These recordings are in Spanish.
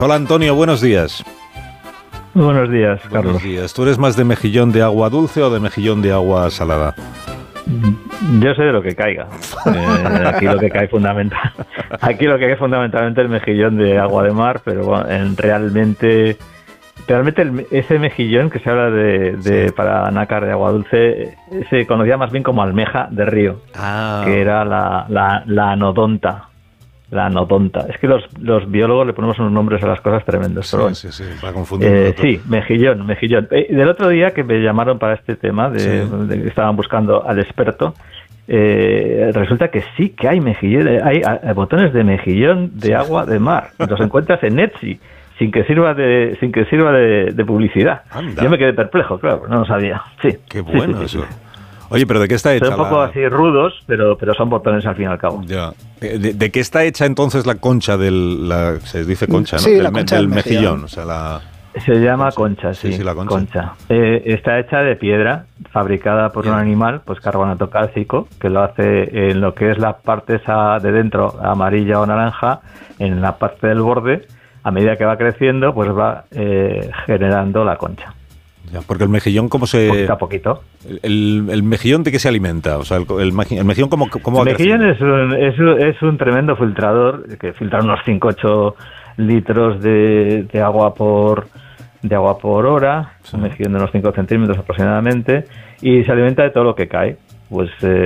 Hola Antonio, buenos días. Muy buenos días, Carlos. Buenos días. ¿Tú eres más de mejillón de agua dulce o de mejillón de agua salada? Yo sé de lo que caiga. Aquí lo que cae fundamentalmente el mejillón de agua de mar, pero bueno, realmente ese mejillón que se habla de para nácar de agua dulce se conocía más bien como almeja de río, que era la anodonta. La anodonta. Es que los biólogos le ponemos unos nombres a las cosas tremendos. Sí, pero bueno. sí, para confundir. Sí, mejillón. Del otro día que me llamaron para este tema, de que estaban buscando al experto, resulta que sí que hay mejillón, hay botones de mejillón de agua de mar. Los encuentras en Etsy, sin que sirva de publicidad. Anda. Yo me quedé perplejo, claro, no lo sabía. Sí. Qué bueno sí. eso. Oye, ¿pero de qué está hecha? Son un poco así rudos, pero son botones al fin y al cabo. Ya. ¿De qué está hecha entonces la concha se dice concha, ¿no? Sí, la concha del mejillón. O sea, se llama concha, sí. Sí, la concha. Está hecha de piedra, fabricada por un animal, pues carbonato cálcico, que lo hace en lo que es la parte esa de dentro, amarilla o naranja, en la parte del borde. A medida que va creciendo, pues va generando la concha. Ya, porque el mejillón, ¿cómo se...? Poquito a poquito. ¿El mejillón de qué se alimenta? O sea, el mejillón, ¿cómo va creciendo? El mejillón es un tremendo filtrador, que filtra unos 5-8 litros de agua por hora, sí. Un mejillón de unos 5 centímetros aproximadamente, y se alimenta de todo lo que cae. Pues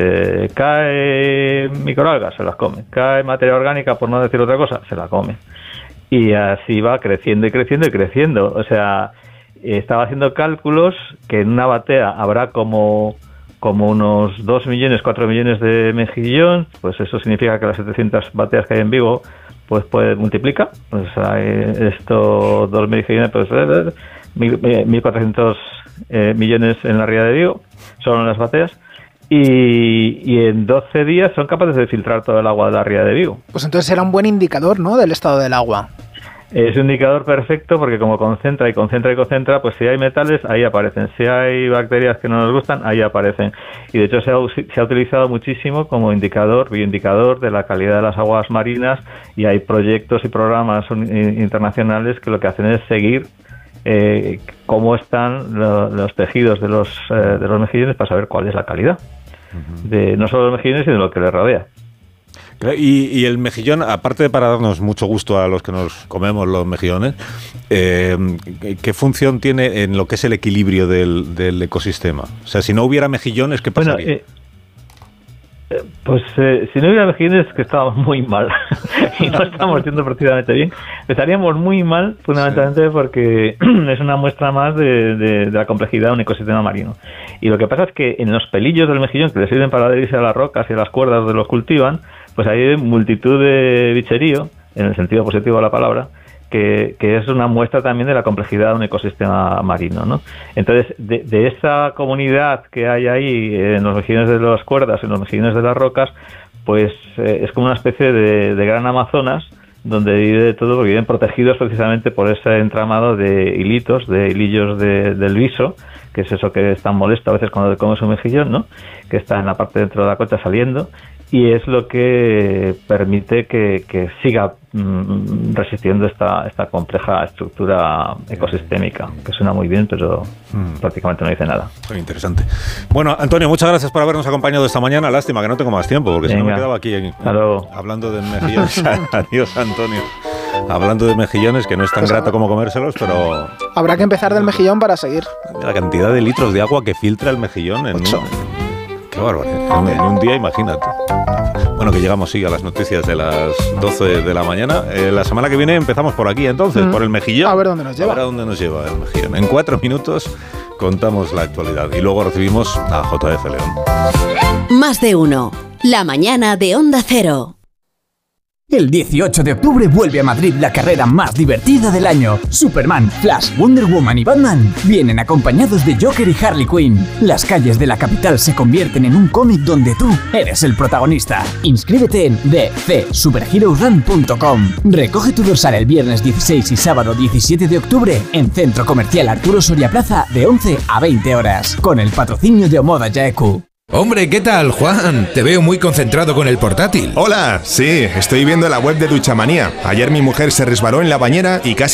cae microalgas, se las come. Cae materia orgánica, por no decir otra cosa, se la come. Y así va creciendo y creciendo y creciendo. O sea... Estaba haciendo cálculos que en una batea habrá como unos 2 millones, 4 millones de mejillón, pues eso significa que las 700 bateas que hay en Vigo, pues multiplica, pues hay esto 2 mejillones, pues 1.400 millones en la ría de Vigo, solo en las bateas, y en 12 días son capaces de filtrar todo el agua de la ría de Vigo. Pues entonces era un buen indicador, ¿no?, del estado del agua. Es un indicador perfecto porque como concentra, pues si hay metales, ahí aparecen. Si hay bacterias que no nos gustan, ahí aparecen. Y de hecho se ha utilizado muchísimo como bioindicador de la calidad de las aguas marinas, y hay proyectos y programas internacionales que lo que hacen es seguir cómo están los tejidos de los mejillones para saber cuál es la calidad. De no solo los mejillones, sino de lo que les rodea. Y el mejillón, aparte de para darnos mucho gusto a los que nos comemos los mejillones, ¿qué función tiene en lo que es el equilibrio del ecosistema? O sea, si no hubiera mejillones, ¿qué pasaría? Si no hubiera mejillones, que estábamos muy mal y no estamos yendo precisamente bien. Estaríamos muy mal, fundamentalmente, porque es una muestra más de la complejidad de un ecosistema marino. Y lo que pasa es que en los pelillos del mejillón, que le sirven para adherirse a las rocas y a las cuerdas donde los cultivan, pues hay multitud de bicherío, en el sentido positivo de la palabra, que es una muestra también de la complejidad de un ecosistema marino, ¿no? Entonces, de esa comunidad que hay ahí en los mejillones de las cuerdas, en los mejillones de las rocas, pues es como una especie de gran Amazonas, donde vive de todo, porque viven protegidos precisamente por ese entramado de hilillos del viso, que es eso que es tan molesto a veces cuando te comes un mejillón, ¿no?, que está en la parte dentro de la concha saliendo, y es lo que permite que siga resistiendo esta compleja estructura ecosistémica, que suena muy bien, pero prácticamente no dice nada. Muy interesante. Bueno, Antonio, muchas gracias por habernos acompañado esta mañana. Lástima que no tengo más tiempo, porque si no me quedaba aquí hablando de mejillones. Adiós, Antonio. Hablando de mejillones, que no es tan grato como comérselos, pero... Habrá que empezar del mejillón para seguir. La cantidad de litros de agua que filtra el mejillón en Qué barbaridad. En un día, imagínate. Bueno, que llegamos, sí, a las noticias de las 12 de la mañana. La semana que viene empezamos por aquí, entonces, por el mejillón. A ver dónde nos lleva. A ver a dónde nos lleva el mejillón. En 4 minutos contamos la actualidad. Y luego recibimos a JF León. Más de uno. La mañana de Onda Cero. El 18 de octubre vuelve a Madrid la carrera más divertida del año. Superman, Flash, Wonder Woman y Batman vienen acompañados de Joker y Harley Quinn. Las calles de la capital se convierten en un cómic donde tú eres el protagonista. Inscríbete en dcsuperheroesrun.com. Recoge tu dorsal el viernes 16 y sábado 17 de octubre en Centro Comercial Arturo Soria Plaza de 11 a 20 horas. Con el patrocinio de Omoda Yaeku. Hombre, ¿qué tal, Juan? Te veo muy concentrado con el portátil. Hola, sí, estoy viendo la web de Duchamanía. Ayer mi mujer se resbaló en la bañera y casi